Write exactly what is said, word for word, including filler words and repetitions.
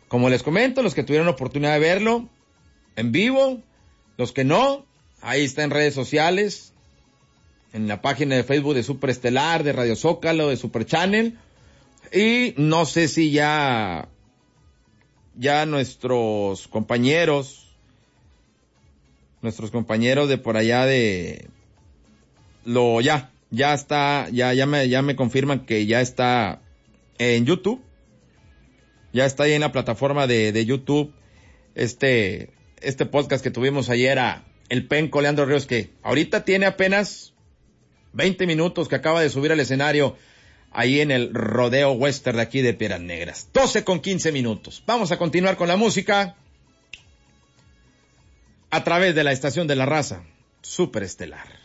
como les comento, los que tuvieron oportunidad de verlo en vivo, los que no, ahí está en redes sociales, en la página de Facebook de Super Estelar, de Radio Zócalo, de Super Channel, y no sé si ya, ya nuestros compañeros, nuestros compañeros de por allá de, lo, ya, ya está, ya, ya me, ya me confirman que ya está en YouTube, ya está ahí en la plataforma de, de YouTube, este, este podcast que tuvimos ayer a el Penco Leandro Ríos, que ahorita tiene apenas veinte minutos que acaba de subir al escenario ahí en el Rodeo Western de aquí de Piedras Negras. doce con quince minutos. Vamos a continuar con la música a través de la estación de la raza, Super Estelar.